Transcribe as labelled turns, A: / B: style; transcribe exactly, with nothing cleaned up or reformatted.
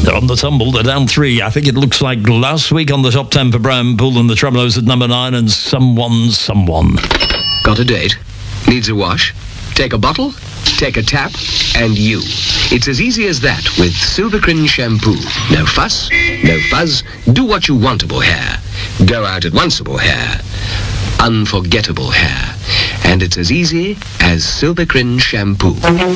A: They're on the tumble. They're down three. I think it looks like last week on the top ten for Brian Poole and the Tremolo's at number nine and Someone, Someone.
B: Got a date? Needs a wash? Take a bottle, take a tap, and you. It's as easy as that with Silvercrin shampoo. No fuss, no fuzz. Do what you wantable hair. Go out at onceable hair. Unforgettable hair. And it's as easy as Silvercrin shampoo.